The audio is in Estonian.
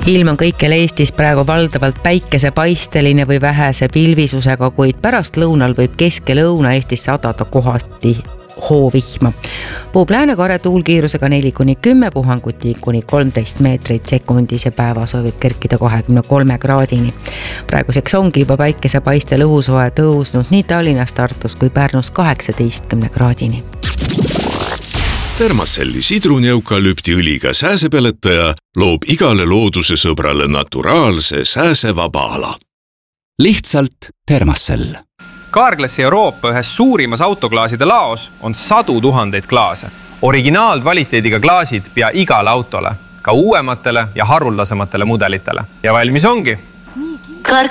Ilm on kõikjal Eestis praegu valdavalt päikesepaisteline või vähese pilvisusega, kuid pärast lõunal võib Kesk- ja Lõuna-Eestis sadada kohati hoovihma. Puhub läänekarja tuulkiirusega 4-10, puhanguti kuni 13 meetrit sekundis ja päevas võib kerkida 23 kraadini. Praeguseks ongi juba päikesepaistel õhusoe tõusnud nii Tallinnas, Tartus kui Pärnus 18 kraadini. Thermacelli sidruneukalüptiõliga sääsepeletaja loob igale looduse sõbrale naturaalse sääsevaba ala. Lihtsalt Thermacell. Carglassi Euroopa ühes suurimas autoklaaside laos on 100 000 klaase. Originaalkvaliteediga klaasid pea igale autole, ka uuematele ja haruldasematele mudelitele. Ja valmis ongi.